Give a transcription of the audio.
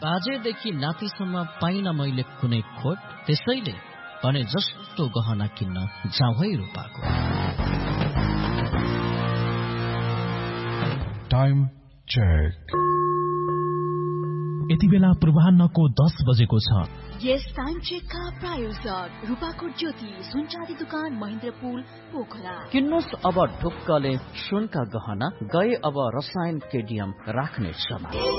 बाजेदेखि नातिसम्म पाइन मैले कुनै खोट, त्यसैले भने जस्तो गहना किन्न जाउँ है रूपाको। Time check. यति बेला पूर्वाह्नको 10 बजेको छ। यस टाइम चेकका प्रायोजक रूपाकोट ज्योति सुनचाँदी दुकान महेन्द्रपुल पोखरा। किन्नुस् अब ढुक्कले सुनका गहना, गए अब रसायन केडियम राख्ने समय।